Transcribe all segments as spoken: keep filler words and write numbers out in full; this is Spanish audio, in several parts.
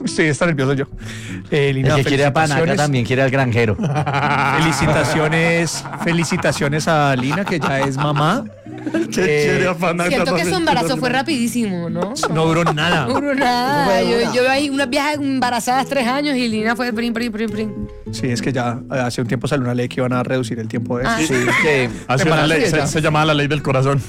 Sí, está nervioso yo. Eh, Lina, el que quiere a Panaca también quiere al granjero. Felicitaciones, felicitaciones a Lina, que ya es mamá. Eh, siento que su embarazo fue rapidísimo, ¿no? No duró nada. No duró nada. Yo, yo ahí unas viejas embarazadas tres años y Lina fue prim, prim, prim, prim. Sí, es que ya hace un tiempo salió una ley que iban a reducir el tiempo de Ah. sí, que hace una ley, se, se llamaba la ley del corazón.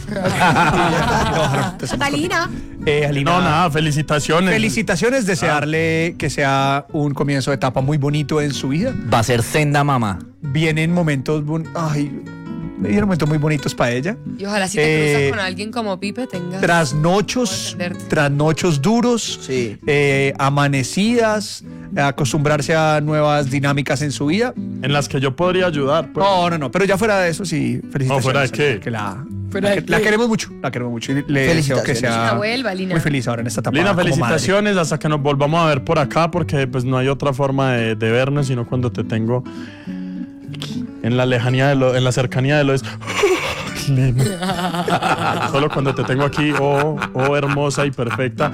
Alina. Eh, Alina. No, nada, felicitaciones. Felicitaciones, desearle que sea un comienzo de etapa muy bonito en su vida. Va a ser senda mamá. Vienen momentos, bon- ay, vienen momentos muy bonitos para ella. Y ojalá si te Eh, cruzas con alguien como Pipe tengas. Trasnochos, Entenderte. trasnochos duros, Sí. eh, amanecidas, acostumbrarse a nuevas dinámicas en su vida. En las que yo podría ayudar. Pues. No, no, no, pero ya fuera de eso, sí, felicitaciones. No, ¿fuera de qué? Que la, ¿Fuera la, de que- la qué? queremos mucho, la queremos mucho. Y le deseo que sea Lina, vuelva, Lina. muy feliz ahora en esta etapa. Lina, como felicitaciones hasta que nos volvamos a ver por acá, porque pues no hay otra forma de, de vernos, sino cuando te tengo en la lejanía de lo, en la cercanía de lo es. Lina. Solo cuando te tengo aquí, oh, oh, hermosa y perfecta.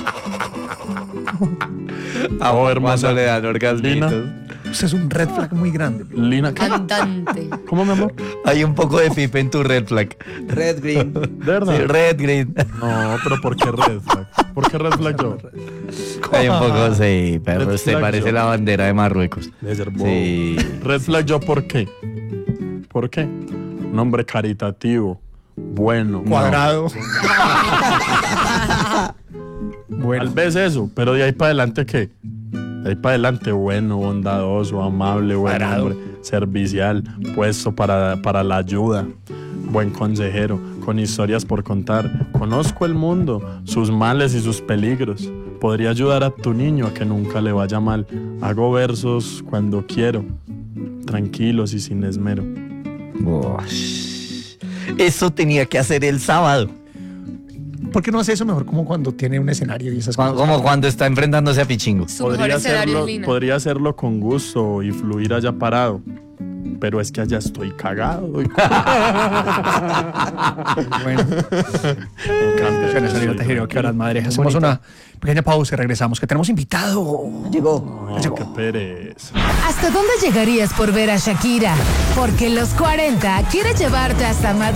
Oh, hermosa. le dan orgasmitos. Lina. Usted es un red flag muy grande. Lina, ¿qué? Cantante. ¿Cómo, mi amor? Hay un poco de pipe en tu red flag. Red, green. ¿De verdad? Sí, red, green. No, pero ¿por qué red flag? ¿Por qué red flag yo? Hay un poco, sí, pero Red usted flag parece yo. la bandera de Marruecos. De ser bobo. Sí. Red flag yo, ¿por qué? ¿Por qué? Un hombre caritativo, bueno. Cuadrado. No, Bueno. tal vez eso, pero de ahí para adelante, ¿qué? De ahí para adelante, bueno, bondadoso, amable, buen Cuadrado. hombre, servicial, puesto para, para la ayuda, buen consejero, con historias por contar. Conozco el mundo, sus males y sus peligros. Podría ayudar a tu niño a que nunca le vaya mal. Hago versos cuando quiero, tranquilos y sin esmero. Ush. Eso tenía que hacer el sábado. ¿Por qué no hace eso mejor como cuando tiene un escenario y esas Cu- cosas? Como cuando está enfrentándose a Pichingo. Su mejor Podría escenario hacerlo, es Lina. podría hacerlo con gusto y fluir allá parado. Pero es que allá estoy cagado. Y... Bueno, Cambia, Alina Tejero, que horas madres. Hacemos una pequeña pausa y regresamos, que tenemos invitado. Llegó. No, qué pereza. ¿Hasta dónde llegarías por ver a Shakira? Porque los cuarenta quiere llevarte hasta Madrid.